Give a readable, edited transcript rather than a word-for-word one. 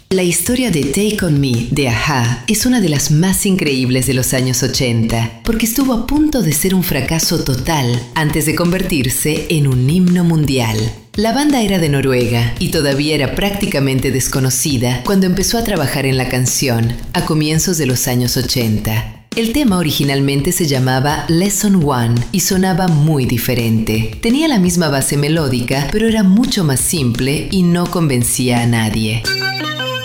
La historia de Take On Me de A-ha es una de las más increíbles de los años 80, porque estuvo a punto de ser un fracaso total antes de convertirse en un himno mundial. La banda era de Noruega y todavía era prácticamente desconocida cuando empezó a trabajar en la canción, a comienzos de los años 80. El tema originalmente se llamaba Lesson One y sonaba muy diferente. Tenía la misma base melódica, pero era mucho más simple y no convencía a nadie.